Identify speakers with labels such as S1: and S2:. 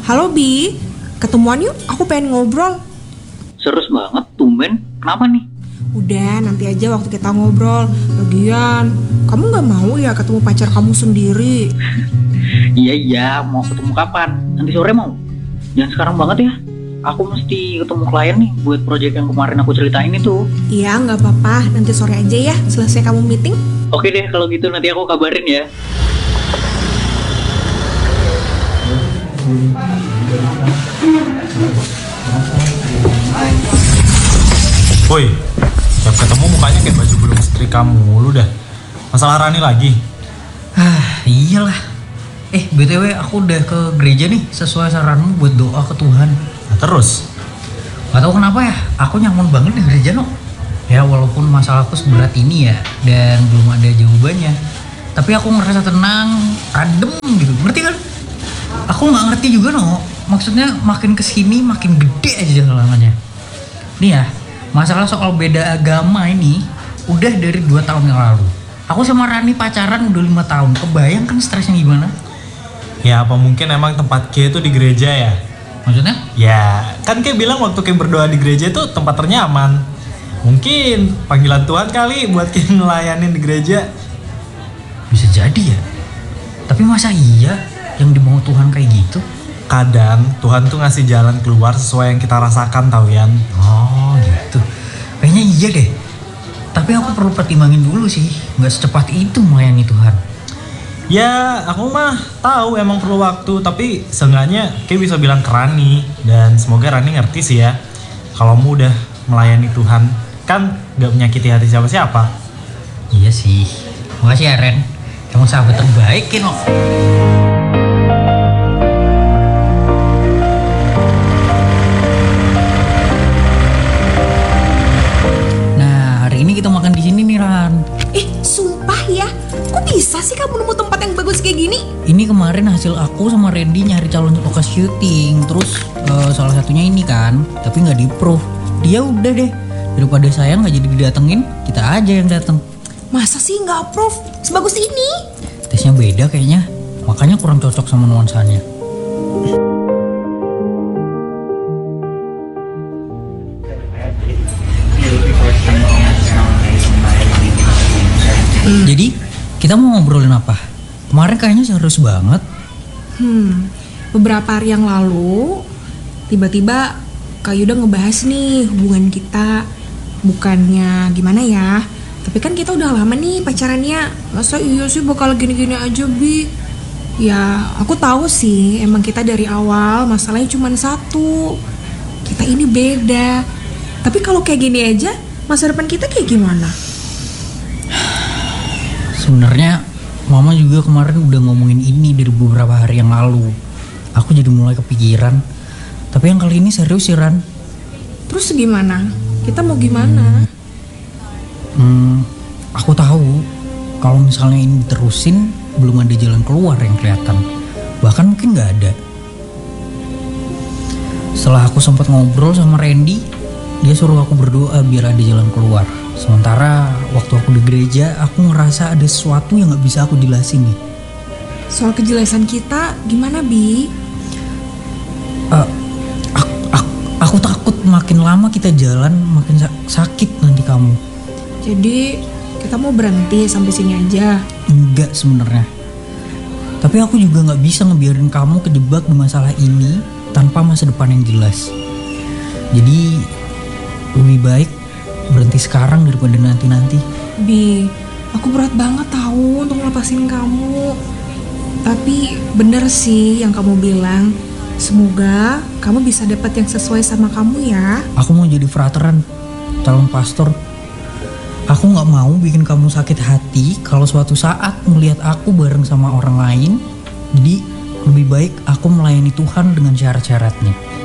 S1: Halo Bi, ketemuan yuk, aku pengen ngobrol.
S2: Serius banget, tumben. Kenapa nih?
S1: Udah, nanti aja waktu kita ngobrol. Lagian, kamu gak mau ya ketemu pacar kamu sendiri?
S2: Iya, mau ketemu kapan? Nanti sore mau? Jangan sekarang banget ya. Aku mesti ketemu klien nih buat proyek yang kemarin aku ceritain itu.
S1: Iya, gak apa-apa, nanti sore aja ya, selesai kamu meeting.
S2: Oke deh, kalau gitu nanti aku kabarin ya.
S3: Woi, tiap ketemu mukanya kayak baju belum setrika mulu dah. Masalah Rani lagi?
S4: Iyalah. BTW aku udah ke gereja nih sesuai saranmu buat doa ke Tuhan.
S3: Nah, terus?
S4: Gak tau kenapa ya, aku nyaman banget di gereja no. Ya walaupun masalahku seberat ini ya dan belum ada jawabannya, tapi aku ngerasa tenang, adem gitu, ngerti kan? Aku nggak ngerti juga no, maksudnya makin kesini makin gede aja halangannya. Nih ya, masalah soal beda agama ini udah dari 2 tahun yang lalu. Aku sama Rani pacaran udah 5 tahun, kebayang kan stresnya gimana?
S3: Ya apa mungkin emang tempat Kay itu di gereja ya?
S4: Maksudnya?
S3: Ya, kan Kay bilang waktu Kay berdoa di gereja itu tempat ternyaman. Mungkin panggilan Tuhan kali buat Kay ngelayanin di gereja.
S4: Bisa jadi ya. Tapi masa iya yang dimau Tuhan kayak gitu?
S3: Kadang Tuhan tuh ngasih jalan keluar sesuai yang kita rasakan tau Yan.
S4: Oh gitu. Kayaknya iya deh. Tapi aku perlu pertimbangin dulu sih. Gak secepat itu melayani Tuhan.
S3: Ya aku mah tahu emang perlu waktu, tapi seenggaknya Kay bisa bilang ke Rani. Dan semoga Rani ngerti sih ya, kalau mu udah melayani Tuhan kan gak menyakiti hati siapa-siapa.
S4: Iya sih. Makasih ya Ren. Emang sahabat terbaik ya no. Nah hari ini kita makan di sini nih Ran.
S1: Sumpah ya, kok bisa sih kamu nemu tempat yang bagus kayak gini?
S4: Ini kemarin hasil aku sama Randy nyari calon lokasi syuting. Terus salah satunya ini kan, tapi nggak di approve. Dia udah deh, daripada saya nggak jadi didatengin, kita aja yang dateng.
S1: Masa sih nggak approve? Sebagus ini?
S4: Tesnya beda kayaknya, makanya kurang cocok sama nuansanya. Jadi kita mau ngobrolin apa? Kemarin kayaknya serius banget.
S1: Beberapa hari yang lalu, tiba-tiba Kak Yuda ngebahas nih hubungan kita. Bukannya gimana ya, tapi kan kita udah lama nih pacarannya. Masa iya sih bakal gini-gini aja Bi? Ya aku tahu sih emang kita dari awal masalahnya cuma satu. Kita ini beda. Tapi kalau kayak gini aja, masa depan kita kayak gimana?
S4: Sebenarnya Mama juga kemarin udah ngomongin ini dari beberapa hari yang lalu. Aku jadi mulai kepikiran. Tapi yang kali ini serius sih Ran.
S1: Terus gimana? Kita mau gimana?
S4: Aku tahu kalau misalnya ini diterusin belum ada jalan keluar yang kelihatan. Bahkan mungkin gak ada. Setelah aku sempat ngobrol sama Randy, dia suruh aku berdoa biar ada jalan keluar. Sementara waktu aku di gereja, aku ngerasa ada sesuatu yang gak bisa aku jelasin nih.
S1: Soal kejelasan kita gimana Bi?
S4: Aku takut makin lama kita jalan makin sakit nanti kamu.
S1: Jadi kita mau berhenti sampai sini aja?
S4: Enggak sebenarnya. Tapi aku juga gak bisa ngebiarin kamu kejebak di masalah ini tanpa masa depan yang jelas. Jadi lebih baik berhenti sekarang daripada nanti-nanti.
S1: Bi, aku berat banget tahu untuk ngelepasin kamu. Tapi bener sih yang kamu bilang. Semoga kamu bisa dapat yang sesuai sama kamu ya.
S4: Aku mau jadi frateran, calon pastor. Aku gak mau bikin kamu sakit hati kalau suatu saat melihat aku bareng sama orang lain. Jadi lebih baik aku melayani Tuhan dengan syarat-syaratnya.